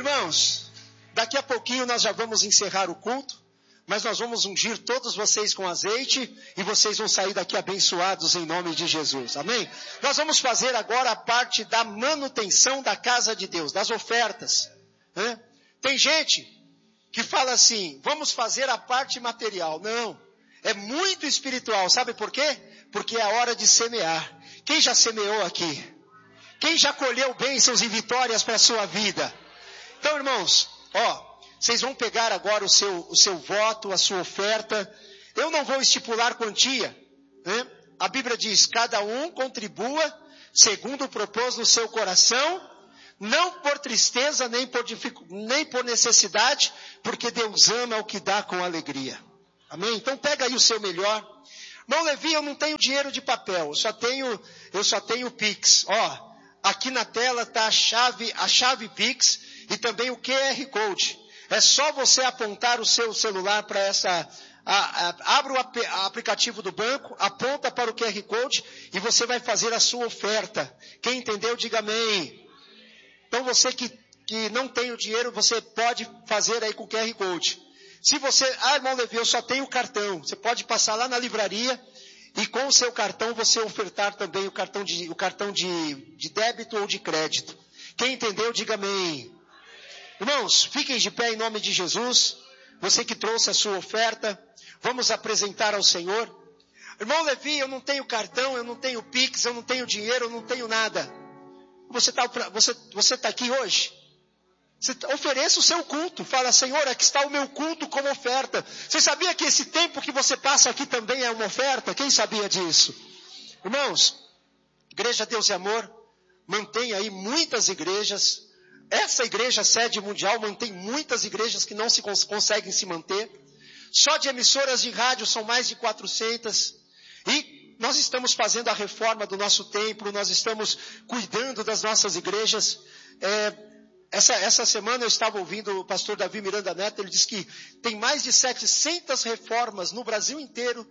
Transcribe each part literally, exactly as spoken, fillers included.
Irmãos, daqui a pouquinho nós já vamos encerrar o culto, mas nós vamos ungir todos vocês com azeite e vocês vão sair daqui abençoados em nome de Jesus, amém? Nós vamos fazer agora a parte da manutenção da casa de Deus, das ofertas, né? Tem gente que fala assim, vamos fazer a parte material. Não, é muito espiritual, sabe por quê? Porque é a hora de semear. Quem já semeou aqui? Quem já colheu bênçãos e vitórias para a sua vida? Então, irmãos, ó, vocês vão pegar agora o seu, o seu voto, a sua oferta. Eu não vou estipular quantia, né? A Bíblia diz, cada um contribua segundo propôs no seu coração, não por tristeza, nem por, dific... nem por necessidade, porque Deus ama o que dá com alegria. Amém? Então pega aí o seu melhor. Irmão Levi, eu não tenho dinheiro de papel, eu só tenho, eu só tenho Pix. Ó, aqui na tela está a chave, a chave Pix e também o Q R Code. É só você apontar o seu celular para essa... A, a, abre o ap, a aplicativo do banco, aponta para o Q R Code e você vai fazer a sua oferta. Quem entendeu, diga amém. Então você que, que não tem o dinheiro, você pode fazer aí com o Q R Code. Se você, ah, irmão Levi, eu só tenho o cartão. Você pode passar lá na livraria e com o seu cartão você ofertar também o cartão de, o cartão de, de débito ou de crédito. Quem entendeu, diga amém. Irmãos, fiquem de pé em nome de Jesus. Você que trouxe a sua oferta, vamos apresentar ao Senhor. Irmão Levi, eu não tenho cartão, eu não tenho Pix, eu não tenho dinheiro, eu não tenho nada. Você está você, você tá aqui hoje? Você ofereça o seu culto. Fala, Senhor, aqui está o meu culto como oferta. Você sabia que esse tempo que você passa aqui também é uma oferta? Quem sabia disso? Irmãos, Igreja Deus e Amor mantém aí muitas igrejas. Essa igreja sede mundial mantém muitas igrejas que não se cons- conseguem se manter. Só de emissoras de rádio são mais de quatrocentas. E nós estamos fazendo a reforma do nosso templo, nós estamos cuidando das nossas igrejas. É, essa, essa semana eu estava ouvindo o pastor Davi Miranda Neto, ele disse que tem mais de setecentas reformas no Brasil inteiro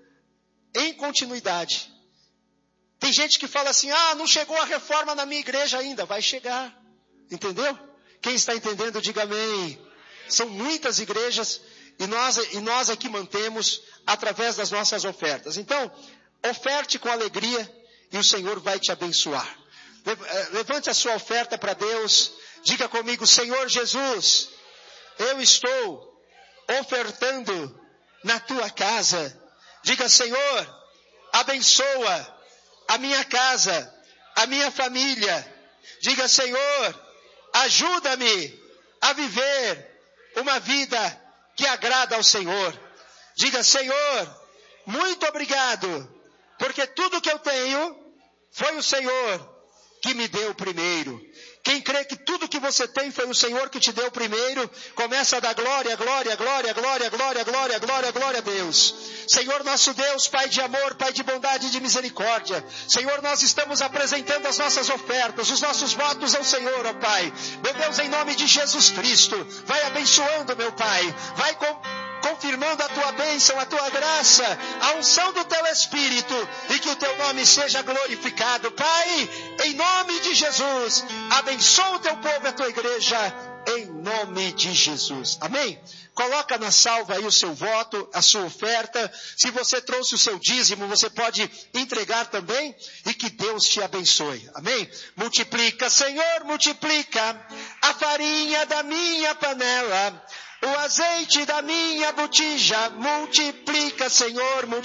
em continuidade. Tem gente que fala assim, ah, não chegou a reforma na minha igreja ainda. Vai chegar, entendeu? Quem está entendendo, diga amém. São muitas igrejas e nós, e nós aqui mantemos através das nossas ofertas. Então, oferte com alegria e o Senhor vai te abençoar. Levante a sua oferta para Deus. Diga comigo, Senhor Jesus, eu estou ofertando na tua casa. Diga, Senhor, abençoa a minha casa, a minha família. Diga, Senhor, ajuda-me a viver uma vida que agrada ao Senhor. Diga, Senhor, muito obrigado, porque tudo que eu tenho foi o Senhor que me deu primeiro. Quem crê que tudo que você tem foi o Senhor que te deu primeiro, começa a dar glória, glória, glória, glória, glória, glória, glória, glória a Deus. Senhor nosso Deus, Pai de amor, Pai de bondade e de misericórdia. Senhor, nós estamos apresentando as nossas ofertas, os nossos votos ao Senhor, ó Pai. Meu Deus, em nome de Jesus Cristo, vai abençoando, meu Pai. Vai com... confirmando a tua bênção, a tua graça, a unção do teu Espírito, e que o teu nome seja glorificado. Pai, em nome de Jesus, abençoa o teu povo e a tua igreja, em nome de Jesus. Amém? Coloca na salva aí o seu voto, a sua oferta. Se você trouxe o seu dízimo, você pode entregar também, e que Deus te abençoe. Amém? Multiplica, Senhor, multiplica a farinha da minha panela, o azeite da minha botija, multiplica, Senhor, multiplica.